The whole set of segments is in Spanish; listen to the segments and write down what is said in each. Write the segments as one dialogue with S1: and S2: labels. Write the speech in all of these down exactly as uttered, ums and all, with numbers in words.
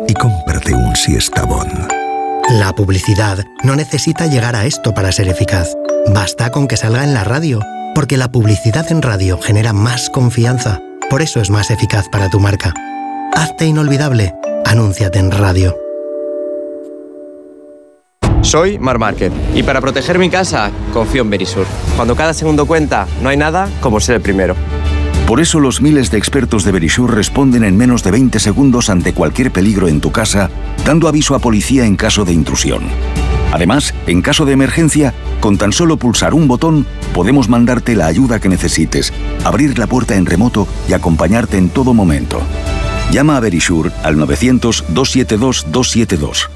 S1: y cómprate un Siestabón.
S2: La publicidad no necesita llegar a esto para ser eficaz. Basta con que salga en la radio, porque la publicidad en radio genera más confianza. Por eso es más eficaz para tu marca. Hazte inolvidable. Anúnciate en radio.
S3: Soy Marc Márquez y para proteger mi casa confío en Verisur. Cuando cada segundo cuenta, no hay nada como ser el primero.
S4: Por eso los miles de expertos de Verisur responden en menos de veinte segundos ante cualquier peligro en tu casa, dando aviso a policía en caso de intrusión. Además, en caso de emergencia, con tan solo pulsar un botón, podemos mandarte la ayuda que necesites, abrir la puerta en remoto y acompañarte en todo momento. Llama a Verisur al novecientos, doscientos setenta y dos, doscientos setenta y dos.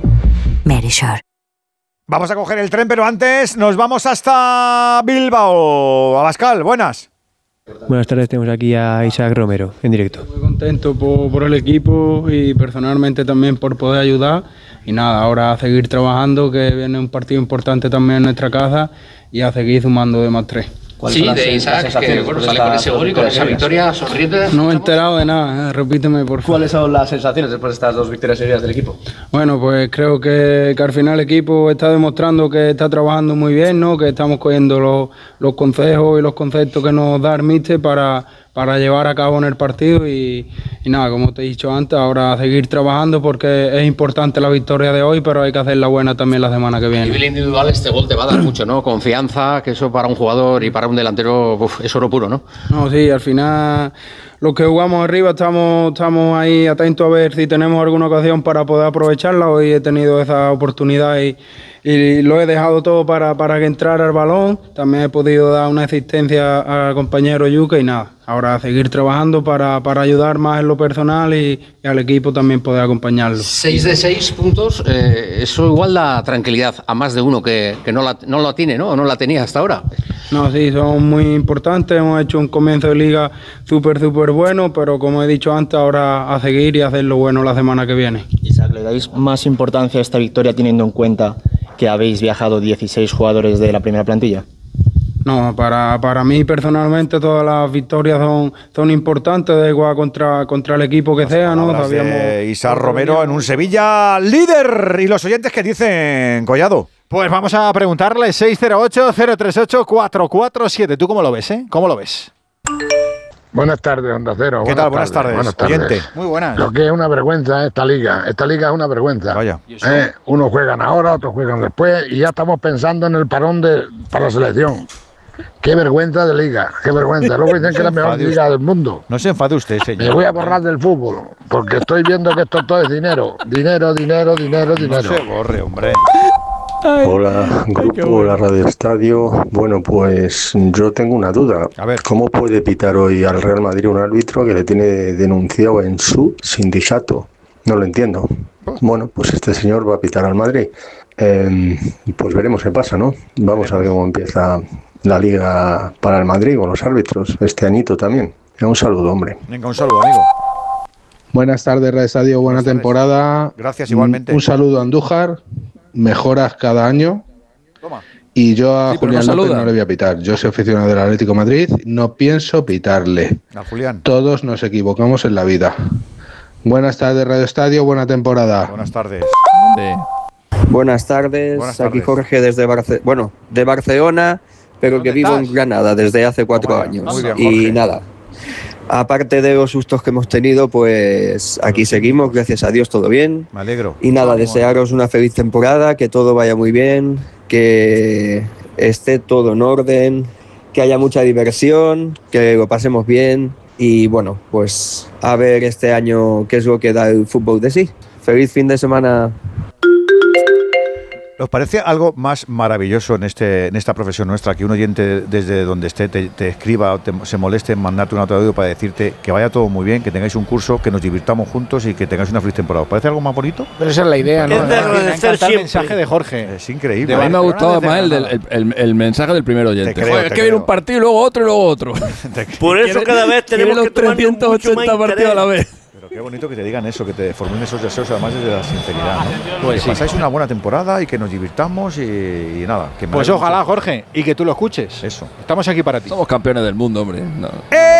S5: Verisur.
S6: Vamos a coger el tren, pero antes nos vamos hasta Bilbao. Abascal, buenas.
S7: Buenas tardes, tenemos aquí a Isaac Romero, en directo.
S8: Muy contento por, por el equipo y personalmente también por poder ayudar. Y nada, ahora a seguir trabajando, que viene un partido importante también en nuestra casa, y a seguir sumando de más tres.
S9: Sí, de Isaac, que bueno, sale con ese gol y con esa victoria, sonriente.
S8: No me he enterado de nada, eh, repíteme por favor.
S9: ¿Cuáles son las sensaciones después de estas dos victorias seguidas del equipo?
S8: Bueno, pues creo que, que al final el equipo está demostrando que está trabajando muy bien, ¿no? Que estamos cogiendo los, los consejos y los conceptos que nos da el míster para, para llevar a cabo en el partido y, y nada, como te he dicho antes, ahora a seguir trabajando porque es importante la victoria de hoy, pero hay que hacer la buena también la semana que viene.
S9: A nivel individual este gol te va a dar mucho, ¿no? Confianza, que eso para un jugador y para un delantero uf, es oro puro, ¿no?
S8: No, sí, al final los que jugamos arriba estamos, estamos ahí atentos a ver si tenemos alguna ocasión para poder aprovecharla. Hoy he tenido esa oportunidad y, y lo he dejado todo para, para que entrara el balón. También he podido dar una asistencia al compañero Yuka y nada. Ahora a seguir trabajando para, para ayudar más en lo personal y, y al equipo también poder acompañarlo.
S9: Seis de seis puntos, eh, eso igual da tranquilidad a más de uno que, que no, la, no la tiene, ¿no? O no la tenía hasta ahora.
S8: No, sí, son muy importantes. Hemos hecho un comienzo de liga súper, súper bueno, pero como he dicho antes, ahora a seguir y hacer lo bueno la semana que viene.
S10: Isaac, ¿le dais más importancia a esta victoria teniendo en cuenta que habéis viajado dieciséis jugadores de la primera plantilla?
S8: No, para, para mí personalmente todas las victorias son, son importantes, da igual contra, contra el equipo que
S6: Las
S8: sea, ¿no?
S6: Sabíamos Isaac Romero en un Sevilla líder. ¿Y los oyentes qué dicen, Collado?
S11: Pues vamos a preguntarle seis cero ocho, cero tres ocho, cuatro cuatro siete. ¿Tú cómo lo ves, eh? ¿Cómo lo ves?
S12: Buenas tardes, Onda Cero.
S6: ¿Qué tal? Buenas tardes,
S12: buenas tardes.
S6: oyente.
S11: Muy buenas.
S12: Lo que es una vergüenza esta liga. Esta liga es una vergüenza.
S6: Vaya.
S12: Eh, unos juegan ahora, otros juegan después y ya estamos pensando en el parón de, para la selección. Qué vergüenza de liga, qué vergüenza. Luego dicen que es la mejor liga del mundo.
S6: No se enfade usted, señor.
S12: Me voy a borrar del fútbol, porque estoy viendo que esto todo es dinero. Dinero, dinero, dinero, dinero.
S6: No se borre, hombre.
S13: Hola, grupo La Radio Estadio. Bueno, pues yo tengo una duda.
S6: A ver.
S13: ¿Cómo puede pitar hoy al Real Madrid un árbitro que le tiene denunciado en su sindicato? No lo entiendo. Bueno, pues este señor va a pitar al Madrid. Eh, pues veremos qué pasa, ¿no? Vamos a ver cómo empieza la liga para el Madrid con los árbitros este añito también. Un saludo, hombre.
S6: Venga, un saludo, amigo.
S14: Buenas tardes, Radio Estadio. Buena temporada.
S6: Gracias, igualmente.
S14: Un saludo a Andújar. Mejoras cada año.
S6: Toma.
S14: Y yo a
S6: Sí, pero
S14: Julián
S6: no
S14: López
S6: saluda.
S14: no le voy a pitar. Yo soy aficionado del Atlético de Madrid. No pienso pitarle.
S6: A Julián.
S14: Todos nos equivocamos en la vida. Buenas tardes, Radio Estadio. Buena temporada.
S6: Buenas tardes.
S15: Buenas tardes,
S6: Buenas
S15: aquí
S6: tardes.
S15: Jorge desde Barce bueno, de Barcelona, pero que vivo en Granada desde hace cuatro
S6: Toma,
S15: años.
S6: muy bien,
S15: y
S6: Jorge.
S15: nada, aparte de los sustos que hemos tenido, pues aquí seguimos, gracias a Dios todo bien.
S6: Me alegro.
S15: Y nada, desearos una feliz temporada, que todo vaya muy bien, que esté todo en orden, que haya mucha diversión, que lo pasemos bien y bueno, pues a ver este año qué es lo que da el fútbol de sí. Feliz fin de semana.
S6: ¿Os parece algo más maravilloso en este en esta profesión nuestra que un oyente desde donde esté te, te escriba o te, se moleste en mandarte un audio para decirte que vaya todo muy bien, que tengáis un curso, que nos divirtamos juntos y que tengáis una feliz temporada? ¿Os parece algo más bonito?
S11: Pero esa es la idea, ¿no?
S16: Es de
S11: Me ha
S16: agradecer
S11: encantado el
S16: siempre.
S11: mensaje de Jorge.
S6: Es increíble.
S16: A mí me ha gustado
S11: Barcelona,
S16: más el,
S11: desde
S16: del, el, el- el mensaje del primer oyente.
S6: Te creo,
S16: Joder,
S6: te
S16: es que viene
S6: creo.
S16: un partido y luego otro y luego otro. Por eso cada vez tenemos
S15: los
S16: que tomar mucho más
S15: trescientos ochenta partidos a la vez.
S6: Pero qué bonito que te digan eso, que te formulen esos deseos, además desde la sinceridad, ¿no?
S11: Pues
S6: que
S11: sí.
S6: pasáis una buena temporada y que nos divirtamos y, y nada. Que me
S11: Pues
S6: alegro
S11: ojalá,
S6: mucho.
S11: Jorge, y que tú lo escuches.
S6: Eso.
S11: Estamos aquí para ti.
S16: Somos campeones del mundo, hombre. No.
S6: ¡Eh!